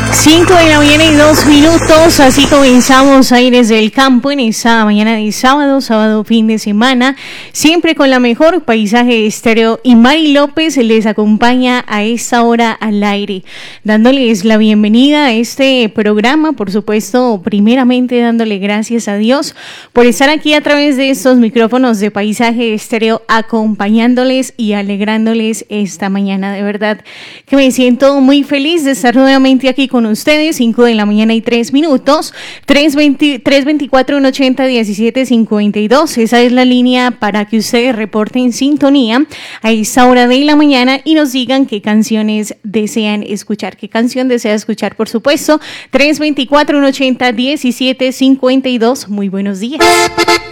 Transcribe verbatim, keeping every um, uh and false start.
cinco de la mañana y dos minutos, así comenzamos Aires del Campo en esta mañana de sábado, sábado fin de semana, siempre con la mejor Paisaje Estéreo y Mari López les acompaña a esta hora al aire, dándoles la bienvenida a este programa, por supuesto, primeramente dándole gracias a Dios por estar aquí a través de estos micrófonos de Paisaje Estéreo, acompañándoles y alegrándoles esta mañana, de verdad que me siento muy feliz de estar nuevamente aquí con ustedes, cinco de la mañana y tres minutos, tres veinticuatro, uno ochenta, diecisiete cincuenta y dos, esa es la línea para que ustedes reporten sintonía a esta hora de la mañana y nos digan qué canciones desean escuchar, qué canción desea escuchar, por supuesto, tres veinticuatro, uno ochenta, diecisiete cincuenta y dos, muy buenos días.